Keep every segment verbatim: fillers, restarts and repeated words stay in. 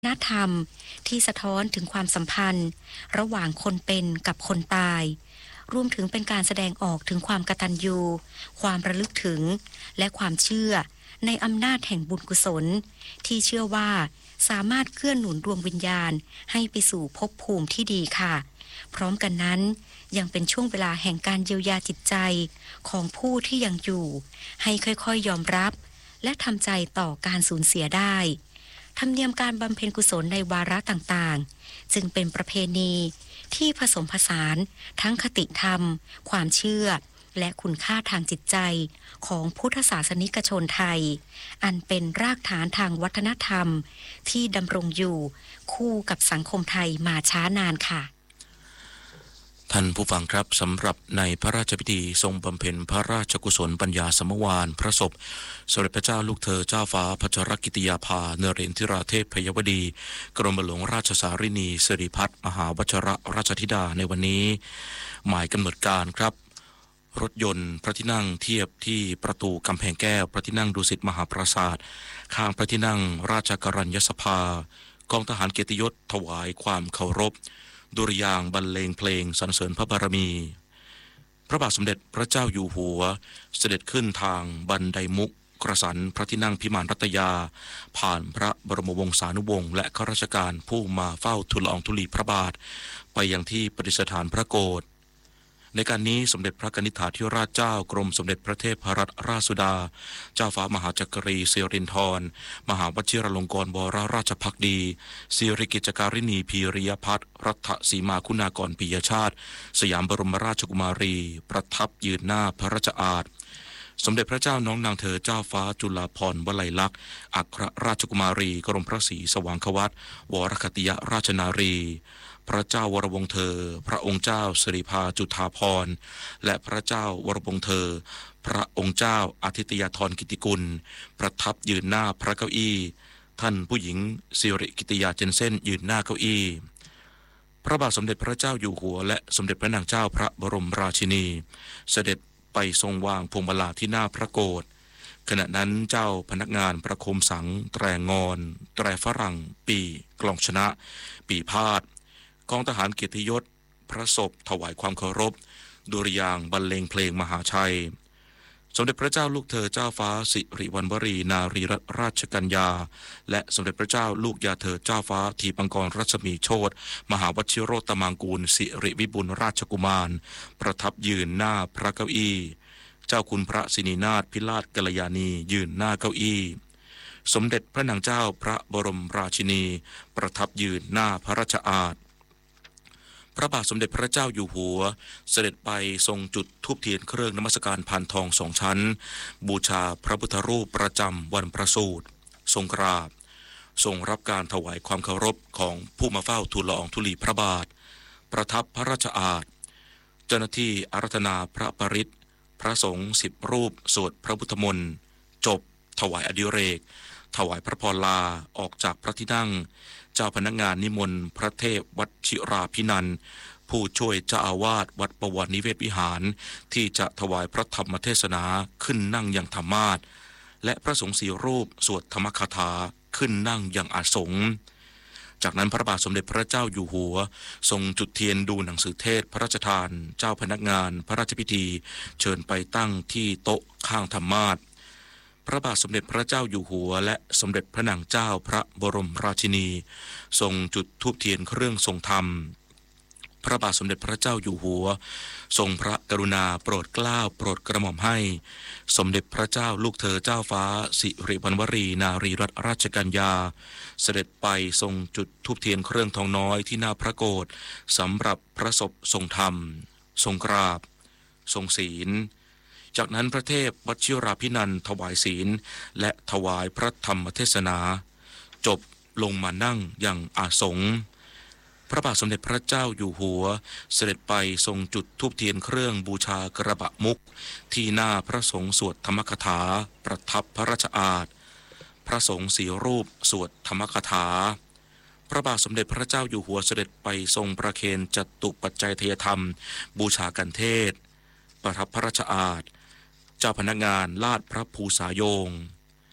ฒนธรรมที่สะท้อนถึงความสัมพันธ์ระหว่างคนเป็นกับคนตายรวมถึงเป็นการแสดงออกถึงความกตัญญูความระลึกถึงและความเชื่อในอำนาจแห่งบุญกุศลที่เชื่อว่าสามารถเคลื่อนหนุนดวงวิญญาณให้ไปสู่ภพภูมิที่ดีค่ะพร้อมกันนั้นยังเป็นช่วงเวลาแห่งการเยียวยาจิตใจของผู้ที่ยังอยู่ให้ค่อยๆยอมรับและทำใจต่อการสูญเสียได้ธรรมเนียมการบำเพ็ญกุศลในวาระต่างๆจึงเป็นประเพณีที่ผสมผสานทั้งคติธรรมความเชื่อและคุณค่าทางจิตใจของพุทธศาสนิกชนไทยอันเป็นรากฐานทางวัฒนธรรมที่ดำรงอยู่คู่กับสังคมไทยมาช้านานค่ะท่านผู้ฟังครับสำหรับในพระราชพิธีทรงบำเพ็ญพระราชกุศลปัญญาสมวานพระศพสมเด็จพระเจ้าลูกเธอเจ้าฟ้าพัชรกิติยาภาเนเรนทิราเทพพยวดีกรมหลวงราชสารินีสิริพัฒน์มหาวชิรราชธิดาในวันนี้หมายกำหนดการครับรถยนต์พระที่นั่งเทียบที่ประตูกำแพงแก้วพระที่นั่งดุสิตมหาปราสาทข้างพระที่นั่งราชกรัญยสภากองทหารเกียรติยศถวายความเคารพดุริยางค์บรรเลงเพลงสรรเสริญพระบารมีพระบาทสมเด็จพระเจ้าอยู่หัวเสด็จขึ้นทางบันไดมุกกระสันพระที่นั่งพิมานรัตยาผ่านพระบรมวงศานุวงศ์และข้าราชการผู้มาเฝ้าทูลละอองธุลีพระบาทไปยังที่ประดิษฐานพระโกฐในการนี้สมเด็จพระกนิษฐาธิราชเจ้ากรมสมเด็จพระเทพรัตนราชสุดาเจ้าฟ้ามหาจักรีสิรินธรมหาวชิรลงกรณ์วรราชภักดีสิริกิจการินีพีริยพัฒน์รัฐสีมาคุณากรปิยชาติสยามบรมราชกุมารีประทับยืนหน้าพระราชอาณสมเด็จพระเจ้าน้องนางเธอเจ้าฟ้าจุฬาภรณ์วลัยลักษณ์อัครราชกุมารีกรมพระศรีสว่างควัตรวรคติยราชนารีพระเจ้าวรวงศ์เธอพระองค์เจ้าสิริภาจุฑาภรณ์และพระเจ้าวรวงศ์เธอพระองค์เจ้าอาทิตยาธรกิติกุลประทับยืนหน้าพระเก้าอี้ท่านผู้หญิงสิริกิติยาเจนเซ่นยืนหน้าเก้าอี้พระบาทสมเด็จพระเจ้าอยู่หัวและสมเด็จพระนางเจ้าพระบรมราชินีเสด็จไปทรงวางพวงมาลาที่หน้าพระโกฐขณะนั้นเจ้าพนักงานประโคมสังแตรงอนแตรฝรั่งปีกลองชนะปีพาดกองทหารเกียรติยศพระศพถวายความเคารพดุริยางค์บรรเลงเพลงมหาชัยสมเด็จพระเจ้าลูกเธอเจ้าฟ้าสิริวัณวรีนารีรัตนราชกัญญาและสมเด็จพระเจ้าลูกยาเธอเจ้าฟ้าทีปังกรรัศมีโชติมหาวชิโรตมังกูลสิริวิบุลราชกุมารประทับยืนหน้าพระเก้าอี้เจ้าคุณพระสินีนาถพิราชกัลยาณียืนหน้าเก้าอี้สมเด็จพระนางเจ้าพระบรมราชินีประทับยืนหน้าพระราชอาณพระบาทสมเด็จพระเจ้าอยู่หัวเสด็จไปทรงจุดธูปเทียนเครื่องนมัสการพานทองสองชั้นบูชาพระพุทธรูปประจำวันประสูติทรงกราบทรงรับการถวายความเคารพของผู้มาเฝ้าทูลละอองธุลีพระบาทประทับพระราชอาณเจ้าหน้าที่อาราธนาพระปริตรพระสงฆ์สิบรูปสวดพระพุทธมนต์จบถวายอดิเรกถวายพระพรลาออกจากพระที่นั่งเจ้าพนักงานนิมนต์พระเทพวชิราภินันท์ผู้ช่วยเจ้าอาวาสวัดประวัตินิเวศวิหารที่จะถวายพระธรรมเทศนาขึ้นนั่งอย่างธรรมาสน์และพระสงฆ์สี่รูปสวดธรรมคาถาขึ้นนั่งอย่างอาสงฆ์จากนั้นพระบาทสมเด็จพระเจ้าอยู่หัวทรงจุดเทียนดูหนังสือเทศพระราชทานเจ้าพนักงานพระราชพิธีเชิญไปตั้งที่โต๊ะข้างธรรมาสน์พระบาทสมเด็จพระเจ้าอยู่หัวและสมเด็จพระนางเจ้าพระบรมราชินีทรงจุดธูปเทียนเครื่องทรงธรรมพระบาทสมเด็จพระเจ้าอยู่หัวทรงพระกรุณาโปรดเกล้าโปรดกระหม่อมให้สมเด็จพระเจ้าลูกเธอเจ้าฟ้าสิริวัณวรีนารีรัตนราชกัญญาเสด็จไปทรงจุดธูปเทียนเครื่องทองน้อยที่หน้าพระโกฐสำหรับพระศพทรงธรรมทรงกราบทรงศีลจากนั้นพระเทพวชิราภินันท์ถวายศีลและถวายพระธรรมเทศนาจบลงมานั่งอย่างอาสงฆ์พระบาทสมเด็จพระเจ้าอยู่หัวเสด็จไปทรงจุดธูปเทียนเครื่องบูชากระบะมุกที่หน้าพระสงฆ์สวดธรรมคาถาประทับพระราชอาณพระสงฆ์สี่รูปสวดธรรมคาถาพระบาทสมเด็จพระเจ้าอยู่หัวเสด็จไปทรงประเคนจตุปัจจัยทยธรรมบูชากันเทศประทับพระราชอาณเจ้าพนักงานลาดพระภูษาโยง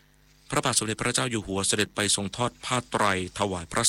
พระบาทสมเด็จพระเจ้าอยู่หัวเสด็จไปทรงทอดผ้าไตรถวายพระ